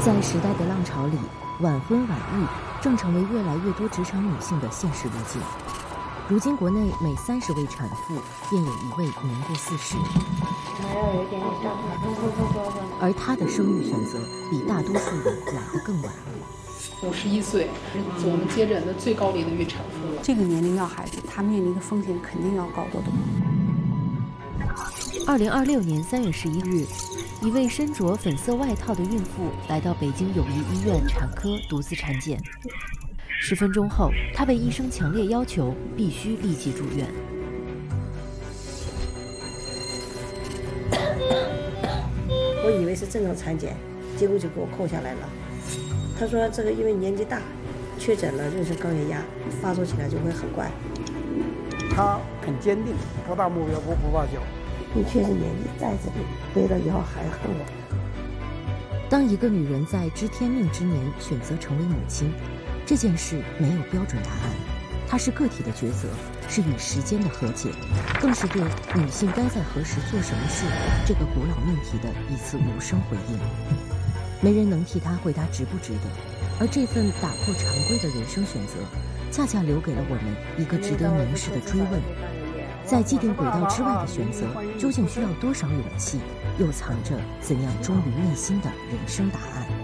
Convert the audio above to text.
在时代的浪潮里，晚婚晚育正成为越来越多职场女性的现实路径。如今，国内每30位产妇便有1位年过40， 还要有一点点上而她的生育选择比大多数人来得更晚。 51岁是我们接诊的最高龄的孕产妇了。 这个年龄要孩子，她面临的风险肯定要高得多。 2026年3月11日，一位身着粉色外套的孕妇来到北京友谊医院产科独自产检。10分钟后，她被医生强烈要求必须立即住院。 我以为是正常产检，结果就给我扣下来了。他说这个因为年纪大，确诊了妊娠高血压，发作起来就会很快。 他很坚定，不大目标不罢休。 你确实年纪在这里，背了以后还恨我。 当一个女人在知天命之年选择成为母亲，这件事没有标准答案，它是个体的抉择，是与时间的和解，更是对女性该在何时做什么事这个古老命题的一次无声回应。没人能替她回答值不值得，而这份打破常规的人生选择，恰恰留给了我们一个值得凝视的追问：在既定轨道之外的选择，究竟需要多少勇气，又藏着怎样忠于内心的人生答案？